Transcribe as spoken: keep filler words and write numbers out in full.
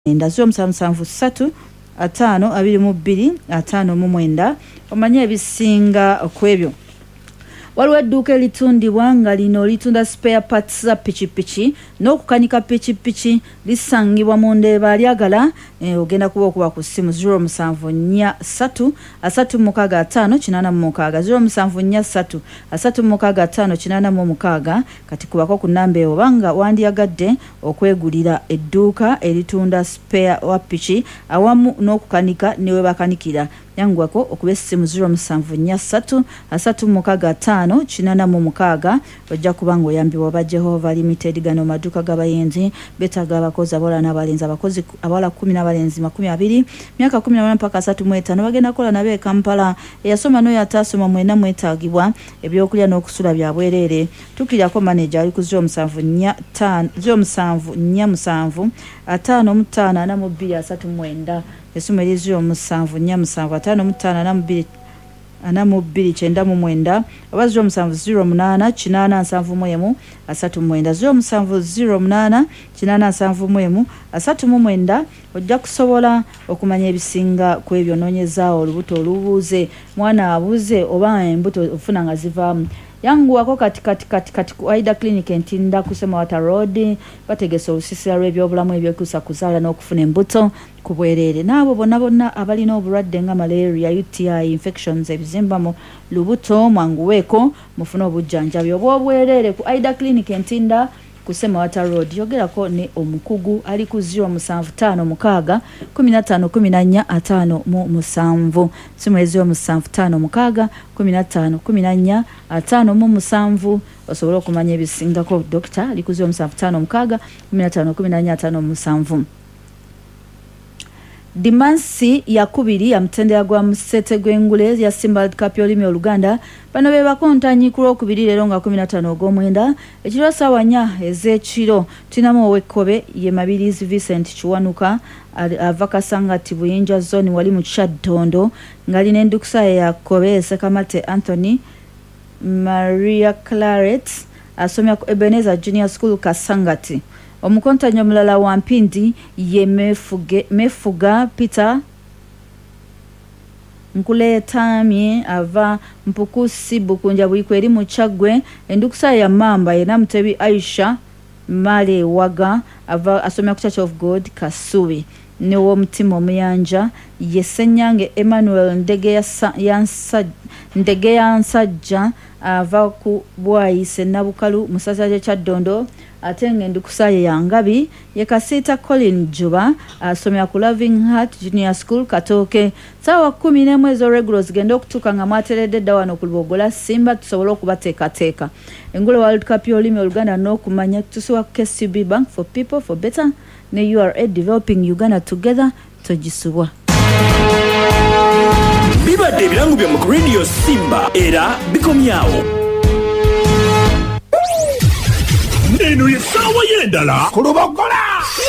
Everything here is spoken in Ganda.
enda zero musanvu musanvu ssatu ataano abiri mu bbiri ataano mu mwenda omanye ebisinga kwebyo. Waliwo edduuka eritundibwa nga lino litunda spare parts za pikipiki n'okukanika pikipiki lisangibwa mu Ndeeba lyagala e, ogenda kuba okuba ku ssimu zero musanvu nnya ssatu asatu mu mukaaga ataano kinaana mu mukaaga zero musanvu nnya ssatu asatu mu mukaaga ataano kinaana mu mukaaga kati kubako ku nnamba eyo obanga wandiyagadde okwegulira edduuka eritunda spare wa piki awamu n'okukanika niwe bakanikira yanguwako okuba essimu zero musanvu nnya ssatu asatu mu mukaaga ataano kinaana mu mukaaga ojja kuba ng'oyambibwa ba Jehova Limited gano maduuka g'abayenzi betaaga abakozi abalala n'abalenzi abakozi abala kumi n'abalenzi makumi abiri myaka kumi na munaana mpaka asatu mu etaano bagenda kukola nabo e Kampala eyasoma n'oyo ataasoma mwena mwetaagibwa ebyokulya n'okusula bya bwereere tukkirako manager ali ku zero musanvu nnya ttaano zero musanvu nnya musanvu ataano mu ttaano ana mu bbiri asatu mu mwenda esimu eri zero musanvu nnya musanvu ataano mu ttaano ana mu bbiri ana mu bbiri kyenda mu mwenda oba zero musanvu zero munaana kinaana nsanvu mu emu asatu mu mwenda zero musanvu zero munaana kinaana nsanvu mu emu asatu mu mwenda ojja kusobola okumanya ebisinga ku ebyo noonyezaawo olubuto olubuuze mwana abuuze oba embuto ofuna nga zivaamu yanguwako kati kati kati kati ku Aida Clinic entinda ku Semawata Road bategese olusisira lw'ebyobulamu ebyekuusa kuzaala n'okufuna embuto ku bwereere n'abo bonna bonna abalina obulwadde nga malaria U T I infections ebizimba mu lubuto mwanguweeko mufune obujjanjabi obw'obwereere ku Aida Clinic entinda ku Semawata Road yogerako ne omukugu ali ku zero musanvu ttaano mukaaga kumi na ttaano kumi na nnya ataano mu musanvu simu zero musanvu ttaano mukaaga kumi na ttaano kumi na nnya ataano mu musanvu osobola okumanya ebisingako Doctor ali ku zero musanvu ttaano mukaaga kumi na ttaano kumi na nnya ataano mu musanvu. Dimansi ya kubiri ya mtendera gwa musete gw'engule ya Simba Cup y'olulimi Oluganda bano be bakontanyi ku lwokubiri leero nga kumi na ttaano ogw'omwenda ekiro ssaawa nnya ez'ekiro tulinamu ow'ekkobe ye Mabirizi Vincent Kiwanuka ava Kasangati Buyinja zone wali mu Kyaddondo ng'alina endukusa ya Kkobe Sekamate Anthony Maria Claret asomya ku Ebenezer Junior School Kasangati. Omukontanyi omulala wa Mpindi ye mefuge, mefuga Peter Nkuletamye ava Mpukusi Bukunja Bulikweri mu Kyaggwe endukusa ya Mamba ye Namutebi Aisha Male Waga ava asomya ku Church of God Kasubi ne w'omutima omuyanja ye Ssenyange Emmanuel Ndege yansa Ndege yansajja ava ku Bwayise Nabukalu musaza ya Kyaddondo ate ng'endukusa ye yangabi ye Kasiita Colin Juba asomya ku Loving Heart Junior School Katooke ssaawa kumi n'emu ez'oregulo zigenda okutuuka nga mwateredde dda wano ku Lubogola Simba tusobole okubateekateeka engule World Cup y'olulimi Oluganda n'okumanya tusiwa K C B Bank for people for better ne U R A developing Uganda together togisubwa. Bibadde ebirango bya mu Radio Simba era bikomyawo. Neno ye sawa yendala ku Lubogola.